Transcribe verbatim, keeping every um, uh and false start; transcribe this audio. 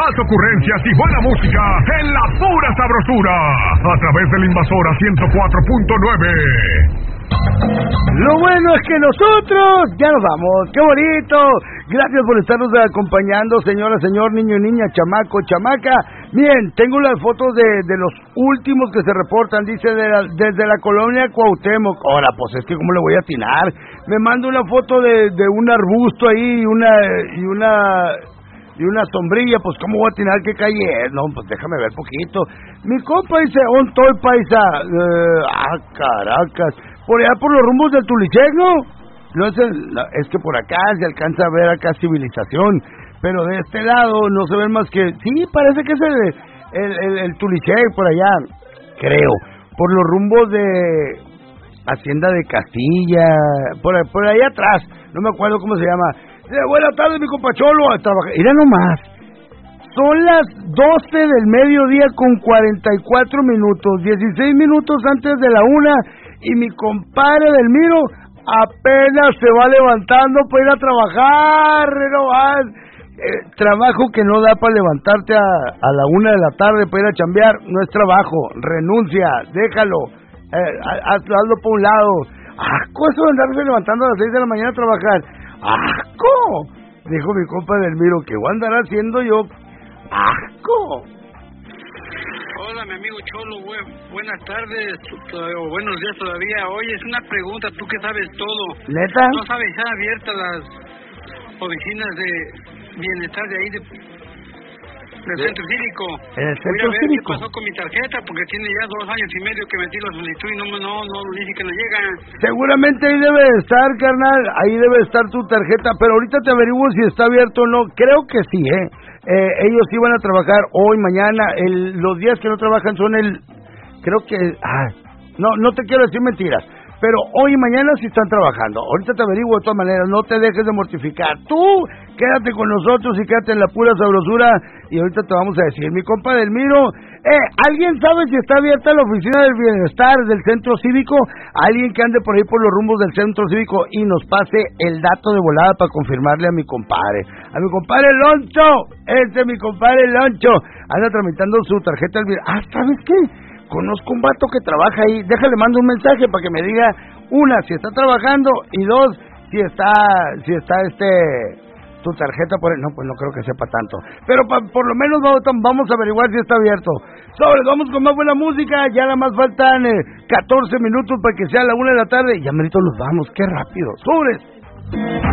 más ocurrencias y buena música en la pura sabrosura, a través de la Invasora ciento cuatro punto nueve. Lo bueno es que nosotros ya nos vamos. ¡Qué bonito! Gracias por estarnos acompañando, señora, señor, niño y niña, chamaco, chamaca. Bien, tengo las fotos de, de los últimos que se reportan, dice de la, desde la colonia Cuauhtémoc. Ahora, pues es que ¿cómo le voy a atinar? Me manda una foto de, de un arbusto ahí y una y una y una sombrilla. Pues ¿cómo voy a atinar qué calle es? No, pues déjame ver poquito. Mi compa dice, ¿on estoy, paisa? Uh, ah, caracas. Por allá por los rumbos del Tulichec, ¿no? No es, el, es que por acá se alcanza a ver acá civilización, pero de este lado no se ven más que... Sí, parece que es el, el, el, el Tulichec por allá, creo. Por los rumbos de Hacienda de Castilla, por, por allá atrás, no me acuerdo cómo se llama. Eh, buenas tardes, mi compa Cholo, a trabajar. Mira nomás, son las doce del mediodía con cuarenta y cuatro minutos, dieciséis minutos antes de la una, y mi compadre Delmiro apenas se va levantando para ir a trabajar, no más. Eh, trabajo que no da para levantarte a, a la una de la tarde para ir a chambear, no es trabajo, renuncia, déjalo, eh, hazlo, hazlo por un lado. Asco eso de andarse levantando a las seis de la mañana a trabajar, asco, dijo mi compa Delmiro, que voy a andar haciendo yo, asco. Hola, mi amigo Cholo, bu buenas tardes, o buenos días todavía. Oye, es una pregunta, tú que sabes todo. ¿Neta? ¿No sabes, están abiertas las oficinas de bienestar de ahí, de, del ¿De? centro cívico? ¿En el centro Voy a ver cívico? qué pasó con mi tarjeta, porque tiene ya dos años y medio que metí la solicitud y no, no, no, dice que no llega. Seguramente ahí debe de estar, carnal, ahí debe estar tu tarjeta, pero ahorita te averiguo si está abierto o no. Creo que sí, ¿eh? Eh, ellos iban a trabajar hoy, mañana, el, los días que no trabajan son el, creo que, ah, no, no te quiero decir mentiras, pero hoy y mañana sí están trabajando. Ahorita te averiguo de todas maneras, no te dejes de mortificar. Tú quédate con nosotros y quédate en la pura sabrosura y ahorita te vamos a decir, mi compa Delmiro, eh, ¿alguien sabe si está abierta la oficina del bienestar del centro cívico? Alguien que ande por ahí por los rumbos del centro cívico y nos pase el dato de volada para confirmarle a mi compadre. A mi compadre Loncho, este es mi compadre Loncho, anda tramitando su tarjeta del bienestar. Ah, ¿sabes qué? Conozco un vato que trabaja ahí, déjale, mando un mensaje para que me diga, una, si está trabajando, y dos, si está, si está este, tu tarjeta por ahí. No, pues no creo que sepa tanto, pero pa, por lo menos vamos, vamos a averiguar si está abierto. Sobres, vamos con más buena música, ya nada más faltan eh, catorce minutos para que sea la una de la tarde, y ya merito nos vamos, qué rápido, sobres.